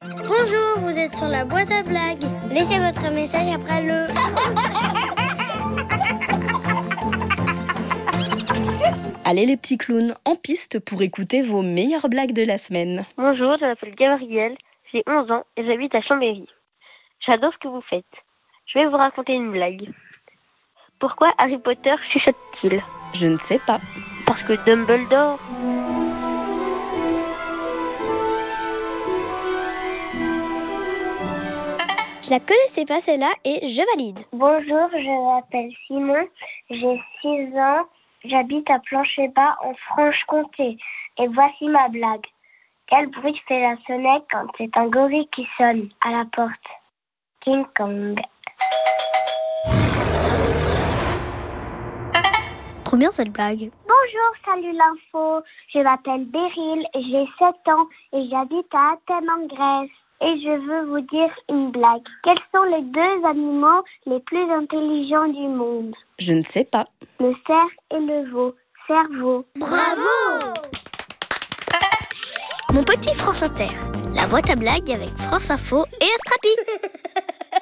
Bonjour, vous êtes sur la boîte à blagues. Laissez votre message après le... Allez les petits clowns, en piste pour écouter vos meilleures blagues de la semaine. Bonjour, je m'appelle Gabriel, j'ai 11 ans et j'habite à Chambéry. J'adore ce que vous faites. Je vais vous raconter une blague. Pourquoi Harry Potter chuchote-t-il ? Je ne sais pas. Parce que Dumbledore... Je la connaissais pas celle-là et je valide. Bonjour, je m'appelle Simon, j'ai 6 ans, j'habite à Plancher-Bas en Franche-Comté. Et voici ma blague. Quel bruit fait la sonnette quand c'est un gorille qui sonne à la porte ? King Kong. Trop bien cette blague. Bonjour, salut l'info. Je m'appelle Beryl, j'ai 7 ans et j'habite à Athènes en Grèce. Et je veux vous dire une blague. Quels sont les 2 animaux les plus intelligents du monde ? Je ne sais pas. Le cerf et le veau. Cerveau. Bravo! Mon petit France Inter. La boîte à blagues avec France Info et Astrapi.